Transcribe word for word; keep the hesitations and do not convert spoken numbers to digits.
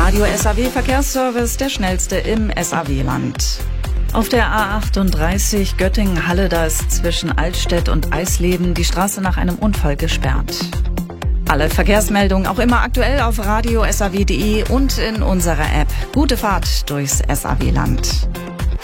Radio S A W Verkehrsservice, der schnellste im S A W-Land. Auf der A achtunddreißig Göttingen-Halle, da ist zwischen Altstedt und Eisleben die Straße nach einem Unfall gesperrt. Alle Verkehrsmeldungen auch immer aktuell auf radio punkt s a w punkt d e und in unserer App. Gute Fahrt durchs S A W-Land.